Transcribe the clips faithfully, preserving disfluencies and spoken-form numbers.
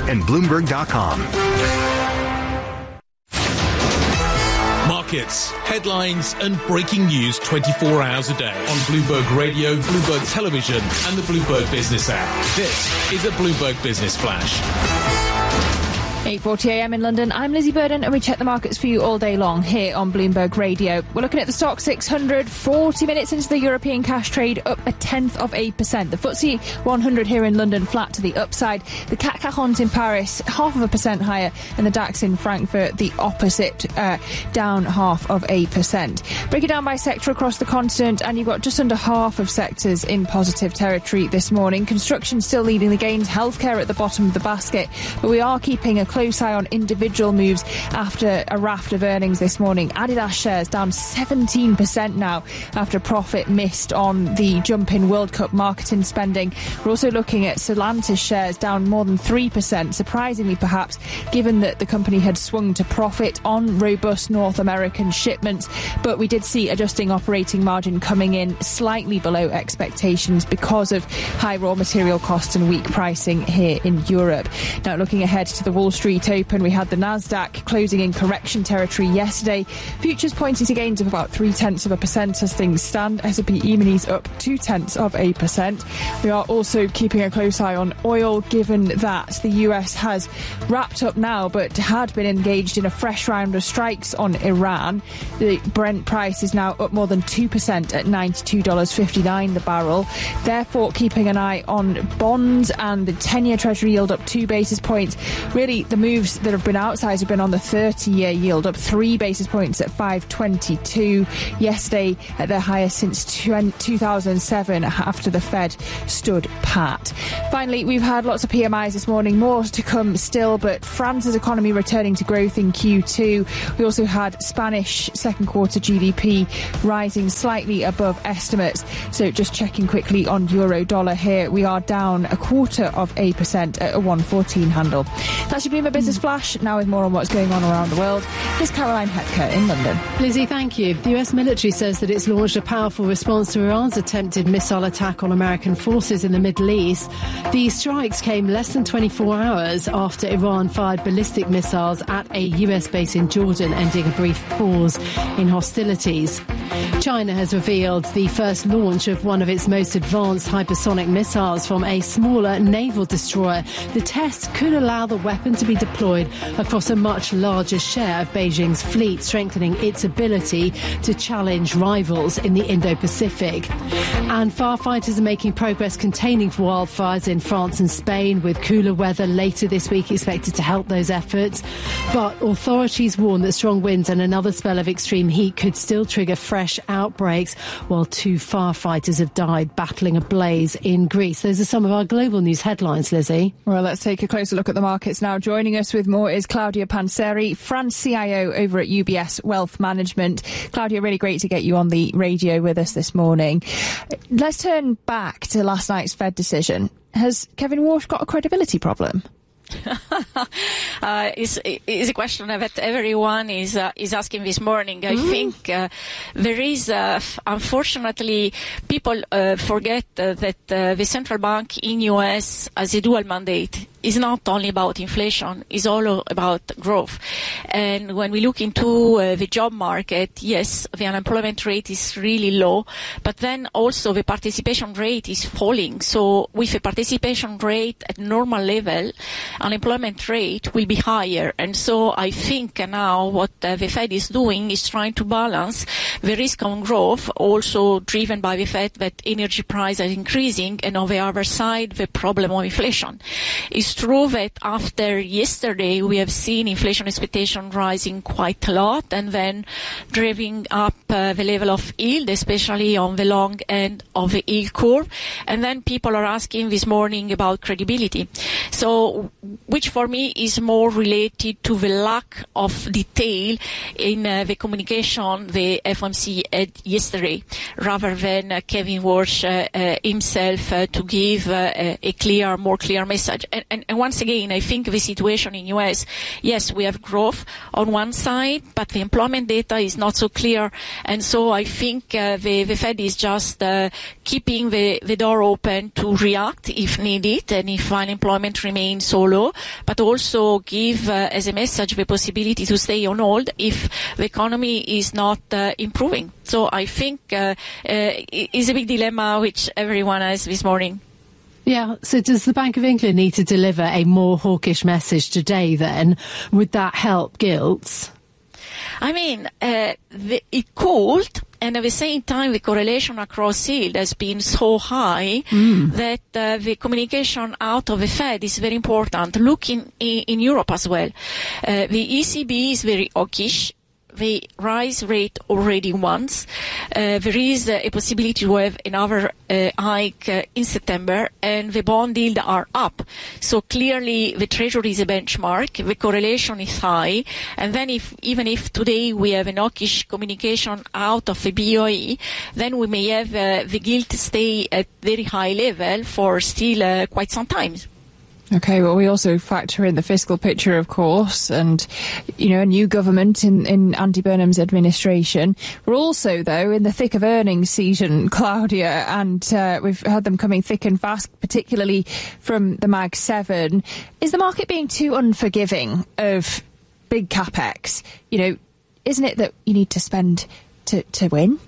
and Bloomberg dot com. Markets, headlines and breaking news twenty-four hours a day on Bloomberg Radio, Bloomberg Television and the Bloomberg Business app. This is a Bloomberg Business Flash. eight forty a m in London. I'm Lizzie Burden and we check the markets for you all day long here on Bloomberg Radio. We're looking at the stock six hundred, forty minutes into the European cash trade, up a tenth of a percent. The F T S E one hundred here in London flat to the upside. The C A C quarante in Paris half of a percent higher, and the DAX in Frankfurt the opposite, uh, down half of a percent. Break it down by sector across the continent, and you've got just under half of sectors in positive territory this morning. Construction still leading the gains, healthcare at the bottom of the basket, but we are keeping a close eye on individual moves after a raft of earnings this morning. Adidas shares down seventeen percent now after profit missed on the jump in World Cup marketing spending. We're also looking at Stellantis shares down more than three percent, surprisingly perhaps, given that the company had swung to profit on robust North American shipments. But we did see adjusting operating margin coming in slightly below expectations because of high raw material costs and weak pricing here in Europe. Now looking ahead to the Wall Street Open, we had the Nasdaq closing in correction territory yesterday. Futures pointing to gains of about three tenths of a percent as things stand. S and P E-minis up two tenths of a percent. We are also keeping a close eye on oil, given that the U S has wrapped up now but had been engaged in a fresh round of strikes on Iran. The Brent price is now up more than two percent at ninety-two dollars fifty-nine the barrel. Therefore, keeping an eye on bonds, and the ten-year Treasury yield up two basis points. Really, the moves that have been outsized have been on the thirty-year yield, up three basis points at five twenty-two. Yesterday, at their highest since two thousand seven, after the Fed stood pat. Finally, we've had lots of P M Is this morning, more to come still, but France's economy returning to growth in Q two. We also had Spanish second quarter G D P rising slightly above estimates. So just checking quickly on euro dollar here, we are down a quarter of a percent at a one fourteen handle. That's your Bloomberg Business Flash. Now with more on what's going on around the world, here's Caroline Hepker in London. Lizzie, thank you. The U S military says that it's launched a powerful response to Iran's attempted missile attack on American forces in the Middle East. These strikes came less than twenty-four hours after Iran fired ballistic missiles at a U S base in Jordan, ending a brief pause in hostilities. China has revealed the first launch of one of its most advanced hypersonic missiles from a smaller naval destroyer. The test could allow the weapon to be deployed across a much larger share of Beijing's fleet, strengthening its ability to challenge rivals in the Indo-Pacific. And firefighters are making progress containing wildfires in France and Spain, with cooler weather later this week expected to help those efforts. But authorities warn that strong winds and another spell of extreme heat could still trigger fresh outbreaks, while two firefighters have died battling a blaze in Greece. Those are some of our global news headlines, Lizzie. Well, let's take a closer look at the markets now. Joining us with more is Claudia Panseri, France C I O over at U B S Wealth Management. Claudia, really great to get you on the radio with us this morning. Let's turn back to last night's Fed decision. Has Kevin Warsh got a credibility problem? uh, is is a question that everyone is uh, is asking this morning. I mm. think uh, there is, uh, unfortunately, people uh, forget uh, that uh, the central bank in U S has a dual mandate. It's not only about inflation, it's all about growth. And when we look into uh, the job market, yes, the unemployment rate is really low, but then also the participation rate is falling. So with a participation rate at normal level, unemployment rate will be higher. And so I think now what uh, the Fed is doing is trying to balance the risk on growth, also driven by the fact that energy prices are increasing, and on the other side, the problem of inflation. It's true that after yesterday we have seen inflation expectation rising quite a lot, and then driving up uh, the level of yield, especially on the long end of the yield curve. And then people are asking this morning about credibility. So, which for me is more related to the lack of detail in uh, the communication the F O M C had yesterday, rather than uh, Kevin Warsh uh, uh, himself uh, to give uh, a clear, more clear message. And, and, and once again, I think the situation in U S, yes, we have growth on one side, but the employment data is not so clear And so I think uh, the, the Fed is just uh, keeping the, the door open to react if needed and if unemployment remains so low, but also give uh, as a message the possibility to stay on hold if the economy is not uh, improving. So I think uh, uh, it's a big dilemma which everyone has this morning. Yeah, so does the Bank of England need to deliver a more hawkish message today then? Would that help gilts? I mean, uh, the, it could, and at the same time the correlation across yield has been so high mm. that uh, the communication out of the Fed is very important. Look in, in, in Europe as well. Uh, the E C B is very hawkish. They rise rate already once. Uh, there is uh, a possibility to have another uh, hike uh, in September, and the bond yield are up. So clearly the Treasury is a benchmark. The correlation is high. And then if even if today we have an hawkish communication out of the B O E, then we may have uh, the gilt stay at very high level for still uh, quite some time. Okay, well, we also factor in the fiscal picture, of course, and, you know, a new government in, in Andy Burnham's administration. We're also, though, in the thick of earnings season, Claudia, and uh, we've had them coming thick and fast, particularly from the Mag seven. Is the market being too unforgiving of big capex? You know, isn't it that you need to spend to, to win?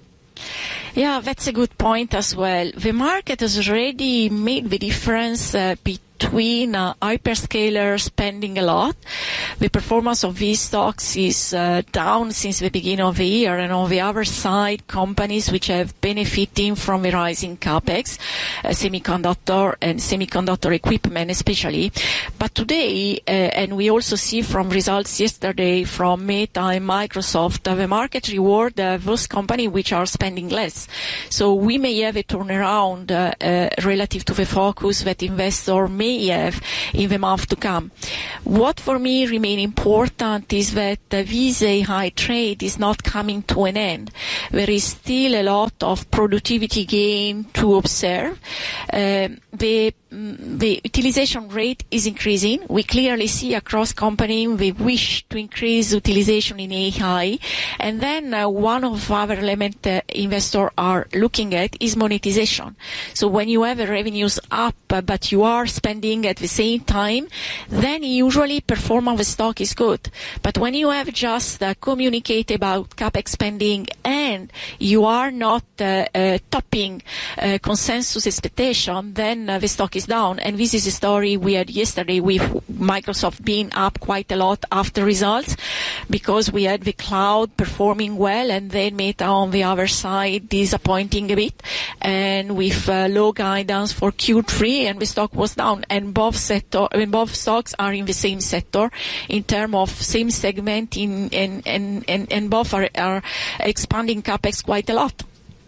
Yeah, that's a good point as well. The market has already made the difference uh, between between uh, hyperscalers spending a lot. The performance of these stocks is uh, down since the beginning of the year, and on the other side, companies which have benefiting from the rising capex, uh, semiconductor and semiconductor equipment especially. But today, uh, and we also see from results yesterday from Meta and Microsoft, uh, the market reward uh, those companies which are spending less. So we may have a turnaround uh, uh, relative to the focus that investors may have in the month to come. What for me remain important is that the this A I trade is not coming to an end. There is still a lot of productivity gain to observe. Uh, the The utilization rate is increasing. We clearly see across companies the wish to increase utilization in A I. And then uh, one of other elements uh, investors are looking at is monetization. So when you have the revenues up, uh, but you are spending at the same time, then usually performance of the stock is good. But when you have just uh, communicate about capex spending and you are not uh, uh, topping uh, consensus expectation, then uh, the stock is down. And this is a story we had yesterday with Microsoft being up quite a lot after results, because we had the cloud performing well and then Meta on the other side disappointing a bit, and with uh, low guidance for Q three, and the stock was down. And both sector, I mean, both stocks are in the same sector in terms of same segment, in and and and, and both are, are expanding capex quite a lot.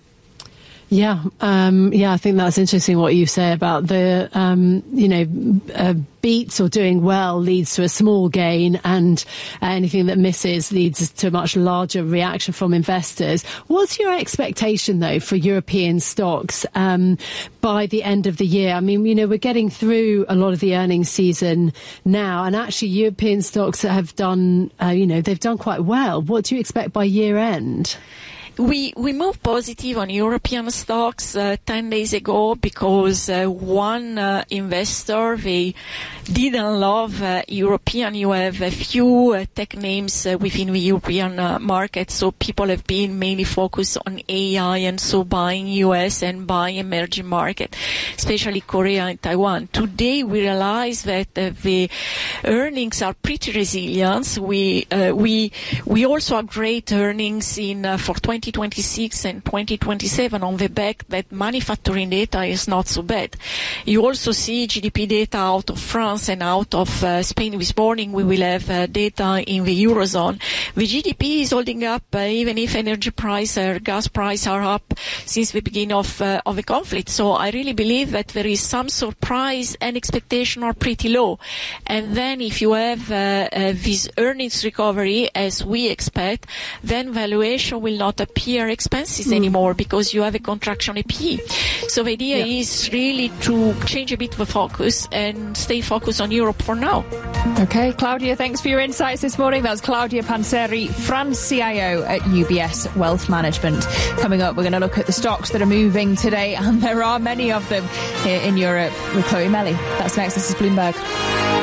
Yeah, um, yeah, I think that's interesting what you say about the, um, you know, uh, beats or doing well leads to a small gain, and anything that misses leads to a much larger reaction from investors. What's your expectation, though, for European stocks um, by the end of the year? I mean, you know, we're getting through a lot of the earnings season now, and actually European stocks have done, uh, you know, they've done quite well. What do you expect by year end? We we moved positive on European stocks uh, ten days ago because uh, one uh, investor, they didn't love uh, European. You have a few uh, tech names uh, within the European uh, market, so people have been mainly focused on A I, and so buying U S and buying emerging market, especially Korea and Taiwan. Today we realize that uh, the earnings are pretty resilient. We uh, we we also have great earnings in uh, for twenty twenty-six and twenty twenty-seven on the back that manufacturing data is not so bad. You also see G D P data out of France and out of uh, Spain. This morning we will have uh, data in the Eurozone. The G D P is holding up uh, even if energy price or gas price are up since the beginning of, uh, of the conflict. So I really believe that there is some surprise and expectation are pretty low. And then if you have uh, uh, this earnings recovery as we expect, then valuation will not appear expenses mm. anymore because you have a contraction A P. So the idea yeah. is really to change a bit the focus and stay focused on Europe for now. Okay, Claudia, thanks for your insights this morning. That was Claudia Panseri, France C I O at U B S Wealth Management. Coming up, we're going to look at the stocks that are moving today, and there are many of them here in Europe with Chloe Melly. That's next. This is Bloomberg.